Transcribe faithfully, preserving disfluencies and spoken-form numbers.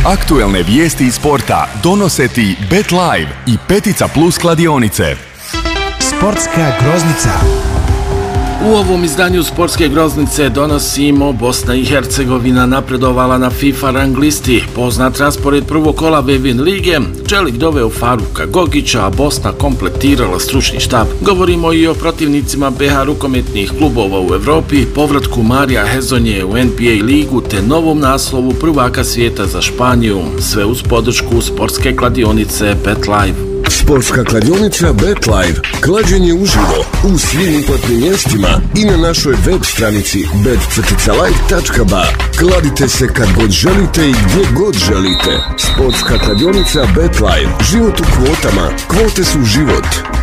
Aktuelne vijesti iz sporta donose ti Bet Live i Petica Plus kladionice. Sportska groznica. U ovom izdanju Sportske groznice donosimo Bosna i Hercegovina napredovala na FIFA rang listi, poznat raspored prvog kola Vevin lige, Čelik doveo Faruka Gogića, a Bosna kompletirala stručni štab. Govorimo i o protivnicima be ha rukometnih klubova u Evropi, povratku Marija Hezonje u en be a ligu te novom naslovu prvaka svijeta za Španiju, sve uz podršku Sportske kladionice Bet Live. Sportska kladionica Bet Live. Klađenje uživo u svim uplatnim mjestima i na našoj web stranici bet live tačka ba. Kladite se kad god želite i gdje god želite. Sportska kladionica Bet Live. Život u kvotama. Kvote su život.